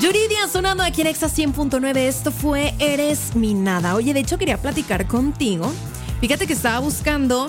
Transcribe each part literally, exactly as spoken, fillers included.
Yuridia sonando aquí en Exa cien punto nueve. Esto fue Eres mi nada. Oye, de hecho quería platicar contigo. Fíjate que estaba buscando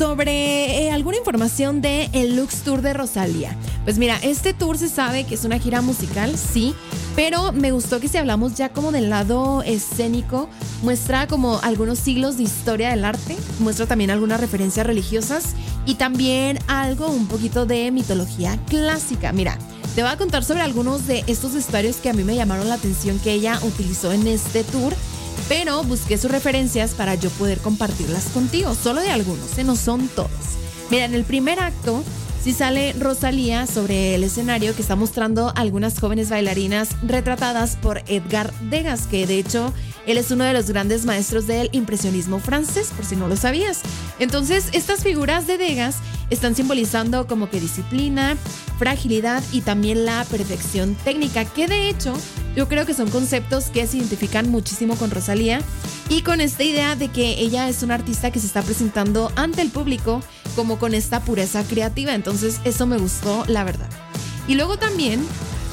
sobre eh, alguna información de el Lux Tour de Rosalía. Pues mira, este tour se sabe que es una gira musical, sí, pero me gustó que si hablamos ya como del lado escénico, muestra como algunos siglos de historia del arte, muestra también algunas referencias religiosas y también algo un poquito de mitología clásica. Mira, te voy a contar sobre algunos de estos vestuarios que a mí me llamaron la atención que ella utilizó en este tour, pero busqué sus referencias para yo poder compartirlas contigo, solo de algunos, ¿eh? No son todos. Mira, en el primer acto sí sale Rosalía sobre el escenario que está mostrando algunas jóvenes bailarinas retratadas por Edgar Degas, que de hecho él es uno de los grandes maestros del impresionismo francés, por si no lo sabías. Entonces, estas figuras de Degas están simbolizando como que disciplina, fragilidad y también la perfección técnica, que de hecho yo creo que son conceptos que se identifican muchísimo con Rosalía y con esta idea de que ella es una artista que se está presentando ante el público como con esta pureza creativa. Entonces eso me gustó, la verdad. Y luego también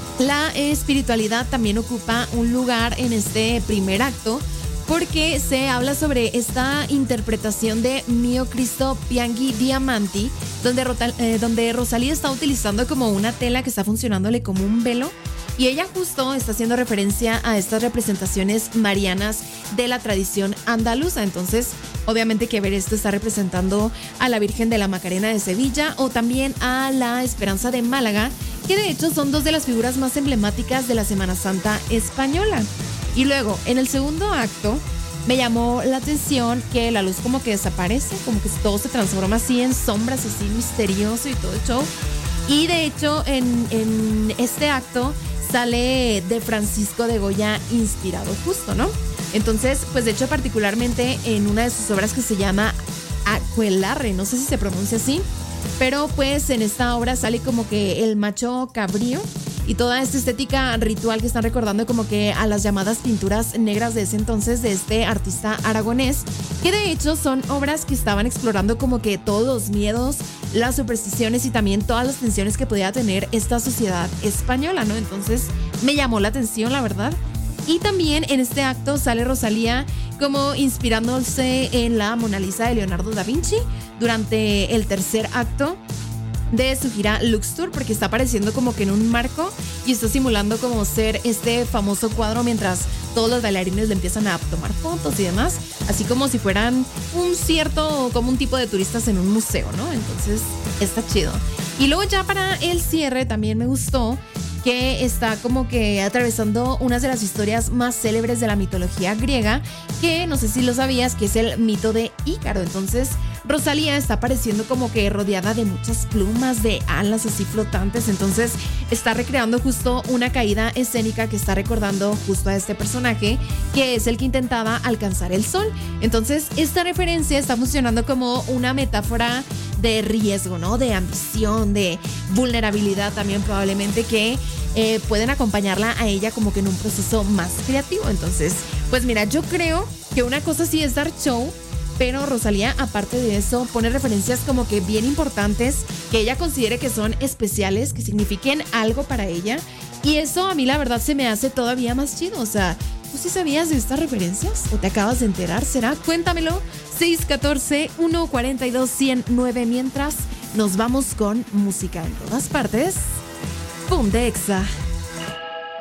la espiritualidad también ocupa un lugar en este primer acto, porque se habla sobre esta interpretación de Mio Cristo Pianghi Diamanti, donde, Rotal, eh, donde Rosalía está utilizando como una tela que está funcionándole como un velo. Y ella justo está haciendo referencia a estas representaciones marianas de la tradición andaluza. Entonces, obviamente que ver esto está representando a la Virgen de la Macarena de Sevilla o también a la Esperanza de Málaga, que de hecho son dos de las figuras más emblemáticas de la Semana Santa española. Y luego, en el segundo acto, me llamó la atención que la luz como que desaparece, como que todo se transforma así en sombras, así misterioso y todo el show. Y de hecho, en, en este acto sale de Francisco de Goya inspirado justo, ¿no? Entonces, pues de hecho particularmente en una de sus obras que se llama Aquelarre, no sé si se pronuncia así, pero pues en esta obra sale como que el macho cabrío y toda esta estética ritual que están recordando como que a las llamadas pinturas negras de ese entonces de este artista aragonés, que de hecho son obras que estaban explorando como que todos los miedos, las supersticiones y también todas las tensiones que podía tener esta sociedad española, ¿no? Entonces me llamó la atención, la verdad. Y también en este acto sale Rosalía como inspirándose en la Mona Lisa de Leonardo da Vinci durante el tercer acto de su gira Lux Tour, porque está apareciendo como que en un marco y está simulando como ser este famoso cuadro mientras todos los bailarines le empiezan a tomar fotos y demás, así como si fueran un cierto, como un tipo de turistas en un museo, ¿no? Entonces está chido. Y luego ya para el cierre también me gustó que está como que atravesando unas de las historias más célebres de la mitología griega, que no sé si lo sabías, que es el mito de Ícaro. Entonces Rosalía está apareciendo como que rodeada de muchas plumas, de alas así flotantes. Entonces está recreando justo una caída escénica que está recordando justo a este personaje, que es el que intentaba alcanzar el sol. Entonces esta referencia está funcionando como una metáfora de riesgo, ¿no? De ambición, de vulnerabilidad también probablemente, que eh, pueden acompañarla a ella como que en un proceso más creativo. Entonces, pues mira, yo creo que una cosa sí es dar show, pero Rosalía, aparte de eso, pone referencias como que bien importantes, que ella considere que son especiales, que signifiquen algo para ella. Y eso a mí la verdad se me hace todavía más chido. O sea, ¿tú sí sabías de estas referencias? ¿O te acabas de enterar? ¿Será? Cuéntamelo. seis uno cuatro, uno cuatro dos, uno cero nueve. Mientras nos vamos con música en todas partes. ¡Pum! De Exa.